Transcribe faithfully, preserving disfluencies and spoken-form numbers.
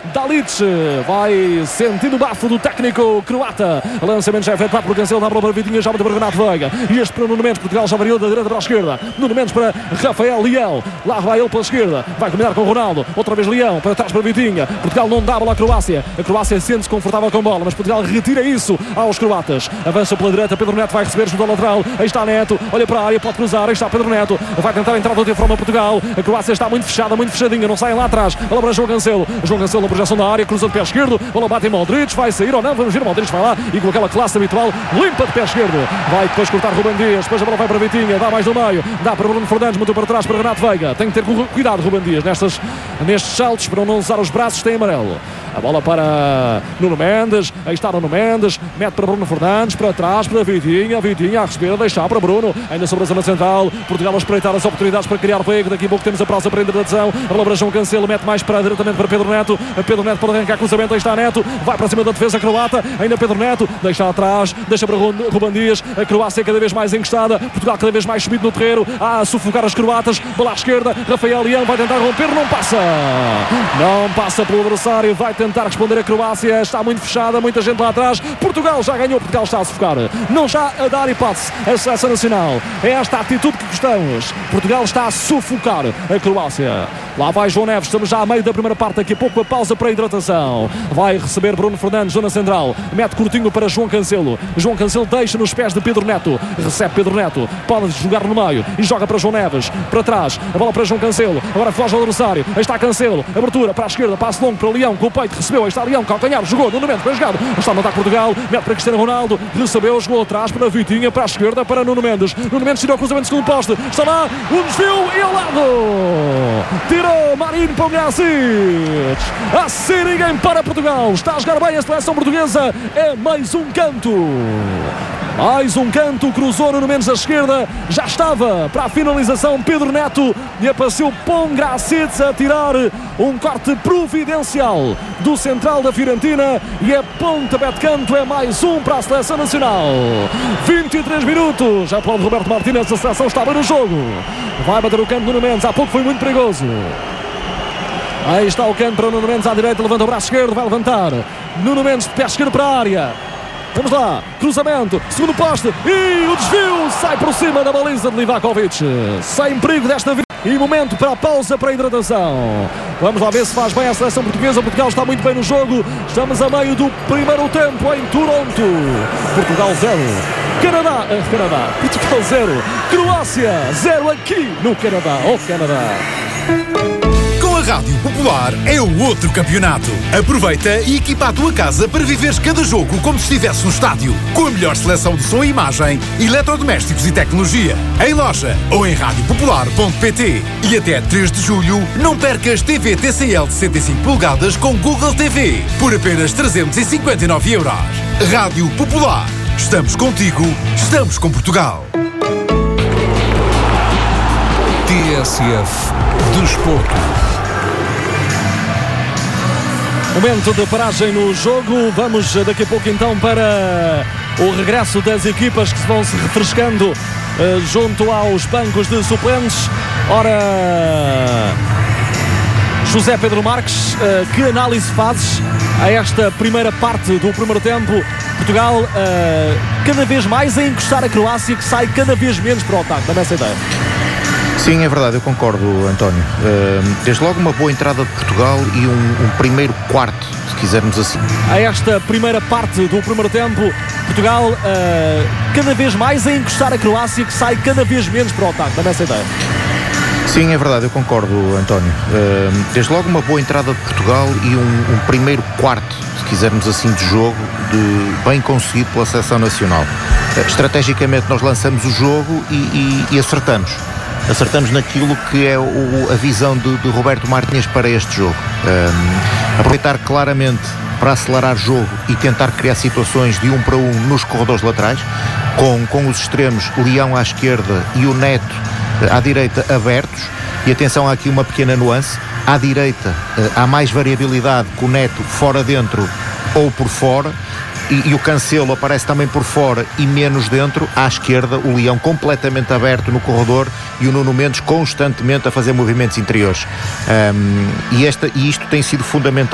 Dalic vai sentindo o bafo do técnico croata. Lançamento já é efetuado por Cancelo, dá para Vitinha, já para Renato Veiga. E este para Nuno Mendes. Portugal já variou da direita para a esquerda. Nuno Mendes para Rafael Leão. Lá vai ele pela esquerda. Vai combinar com o Ronaldo. Outra vez Leão. Para trás para Vitinha. Portugal não dá a bola à Croácia. A Croácia sente-se confortável com bola, mas Portugal retira isso aos croatas. Avança pela direita. Pedro Neto vai receber junto ao lateral. Aí está Neto. Olha para a área. Pode cruzar. Aí está Pedro Neto. Vai tentar entrar de outra forma Portugal. A Croácia está muito fechada, muito fechadinha. Não saem lá atrás. Bola para João Cancelo. João Cancelo na projeção da área. Cruza de pé esquerdo. Bola bate em Modric. Vai sair ou não? Vamos ver. Modric vai lá e com aquela classe habitual limpa de pé esquerdo. Vai depois cortar Ruben Dias. Depois a bola vai para Vitinha. Dá mais do meio. Dá para Bruno Fernandes. Muito para trás para Renato Veiga. Tem que ter cuidado Ruben Dias nestas, nestes saltos para não usar os braços. Tem amarelo. A bola para Nuno Mendes. Aí está Nuno Mendes. Mete para Bruno Fernandes. Para trás para Vitinha. Vitinha a receber. A deixar para Bruno. Ainda sobre a zona central. Portugal a espreitar as oportunidades para criar perigo. Daqui a pouco temos a praça para a hidratação. A bola para João Cancelo. Mete mais para diretamente para Pedro Neto. Pedro Neto pode arrancar cruzamento. Aí está Neto. Vai para cima da defesa croata. Ainda Pedro Neto. Deixa atrás. Deixa para Ruben Dias. A Croácia cada vez mais encostada. Portugal cada vez mais subido no terreiro. A sufocar as croatas. Bola à esquerda. Rafael Leão vai tentar romper. Não passa. Não passa pelo adversário. Vai tentar responder a Croácia. Está muito fechada. Muita gente lá atrás. Portugal já ganhou. Portugal está a sufocar. Não está a dar hipótese a seleção nacional. É esta a atitude que gostamos. Portugal está a sufocar a Croácia. Lá vai João Neves. Estamos já a meio da primeira parte. Daqui a pouco a pausa para a hidratação. Vai receber Bruno Fernandes, zona central. Mete curtinho para João Cancelo. João Cancelo deixa nos pés de Pedro Neto. Recebe Pedro Neto. Pode jogar no meio. E joga para João Neves. Para trás. A bola para João Cancelo. Agora foge ao adversário. Aí está Cancelo. Abertura para a esquerda. Passo longo para Leão. Com o peito. Recebeu. Aí está Leão. Calcanhar. Jogou. No momento. Bem jogado. Está a ataque Portugal. Mete para Cristiano Ronaldo. Recebeu. Jogou atrás para Vitinha. Para a esquerda. Para Nuno Mendes. Nuno Mendes tirou o cruzamento do segundo poste. Está lá. Um desvio. E ao lado. Tirou Marinho Pongracic. Assim ninguém para Portugal. Está a jogar bem a seleção portuguesa. É mais um canto. Mais um canto. Cruzou Nuno Mendes à esquerda. Já estava para a finalização Pedro Neto. E apareceu Pongracic a tirar um corte providencial do central da Fiorentina. E é pontapé de canto. É mais um para a seleção nacional. vinte e três minutos. Já pode Roberto Martínez. A seleção está bem no jogo. Vai bater o canto Nuno Mendes. Há pouco foi muito perigoso. Aí está o canto para Nuno Mendes à direita, levanta o braço esquerdo, vai levantar. Nuno Mendes de pé esquerdo para a área. Vamos lá, cruzamento, segundo poste e o desvio sai por cima da baliza de Livakovic. Sem perigo desta vez. E momento para a pausa para a hidratação. Vamos lá ver se faz bem a seleção portuguesa. Portugal está muito bem no jogo. Estamos a meio do primeiro tempo em Toronto. Portugal zero. Canadá, uh, Canadá. Portugal zero. Croácia zero aqui no Canadá. Oh, Canadá. A Rádio Popular é o outro campeonato. Aproveita e equipa a tua casa para viveres cada jogo como se estivesse no estádio. Com a melhor seleção de som e imagem, eletrodomésticos e tecnologia. Em loja ou em rádio popular ponto pt. E até três de julho, não percas T V T C L de sessenta e cinco polegadas com Google T V por apenas trezentos e cinquenta e nove euros. Rádio Popular. Estamos contigo, estamos com Portugal. T S F Desporto. Momento de paragem no jogo. Vamos daqui a pouco então para o regresso das equipas que se vão se refrescando uh, junto aos bancos de suplentes. Ora, José Pedro Marques, uh, que análise fazes a esta primeira parte do primeiro tempo? Portugal uh, cada vez mais a encostar a Croácia, que sai cada vez menos para o ataque. Dá-me essa ideia. Sim, é verdade, eu concordo, António. Uh, desde logo uma boa entrada de Portugal e um, um primeiro quarto, se quisermos assim. A esta primeira parte do primeiro tempo, Portugal uh, cada vez mais a encostar a Croácia, que sai cada vez menos para o ataque. Dá-me essa ideia. Sim, é verdade, eu concordo, António. Uh, desde logo uma boa entrada de Portugal e um, um primeiro quarto, se quisermos assim, de jogo, de, bem conseguido pela seleção nacional. Uh, estrategicamente nós lançamos o jogo e, e, e acertamos. Acertamos naquilo que é o, a visão de, de Roberto Martínez para este jogo. Um, aproveitar claramente para acelerar jogo e tentar criar situações de um para um nos corredores laterais, com, com os extremos, Leão à esquerda e o Neto à direita abertos. E atenção, há aqui uma pequena nuance. À direita há mais variabilidade, com o Neto fora dentro ou por fora. E, e o Cancelo aparece também por fora e menos dentro. À esquerda, o Leão completamente aberto no corredor e o Nuno Mendes constantemente a fazer movimentos interiores. Um, e, esta, e isto tem sido fundamental